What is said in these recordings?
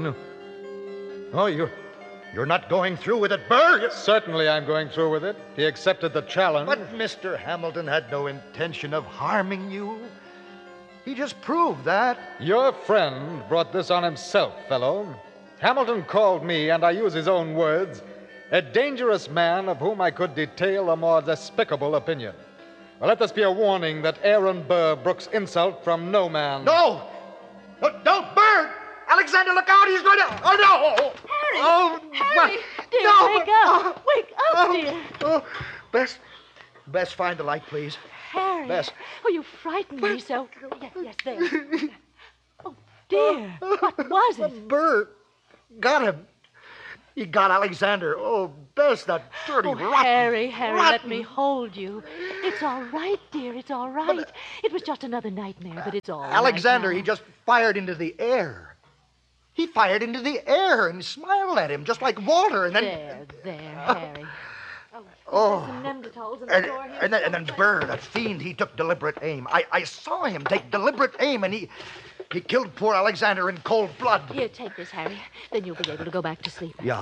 No. Oh, you're not going through with it, Burr. Certainly I'm going through with it. He accepted the challenge. But Mr. Hamilton had no intention of harming you. He just proved that. Your friend brought this on himself, fellow. Hamilton called me, and I use his own words, a dangerous man of whom I could detail a more despicable opinion. Well, let this be a warning that Aaron Burr brooks insult from no man. No! Don't, Burr! Alexander, look out! He's going to... Oh, no! Harry! Oh, Harry! Dear, no, wake up! Wake up, dear! Oh, Bess, find the light, please. Harry! Bess. Oh, you frightened me so. Yes, there. Oh, dear. What was it? Burr got him. He got Alexander. Oh, Bess, that dirty rotten... Harry, rotten. let me hold you. It's all right, dear. It's all right. It was just another nightmare, but it's all Alexander, right now. he just fired into the air. He fired into the air and smiled at him, just like Walter, and then... There, Harry. Oh. There's some Neanderthals in the door here. And then Burr, that fiend, he took deliberate aim. I saw him take deliberate aim, and he killed poor Alexander in cold blood. Here, take this, Harry. Then you'll be able to go back to sleep. Yeah.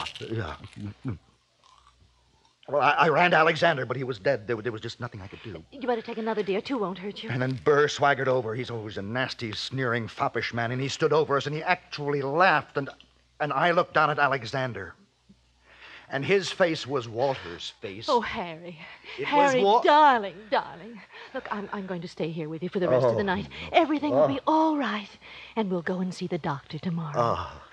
Well, I ran to Alexander, but he was dead. There was just nothing I could do. You better take another, dear. Two won't hurt you. And then Burr swaggered over. He's always a nasty, sneering, foppish man, and he stood over us, and he actually laughed, and I looked down at Alexander. And his face was Walter's face. Oh, Harry. It Harry, was darling. Look, I'm going to stay here with you for the rest of the night. Everything will be all right, and we'll go and see the doctor tomorrow. Oh.